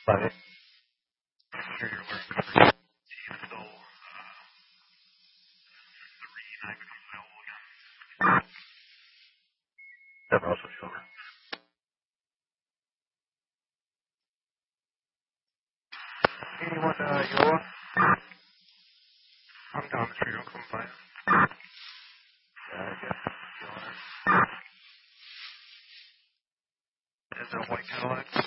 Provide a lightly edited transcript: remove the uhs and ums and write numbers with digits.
Bye. Sure you're aware of coverage. Until 3 becomes available again. Never also over. Anyone, Yoa? I'm down the street. I'll come by. I guess. Is it a white Cadillac?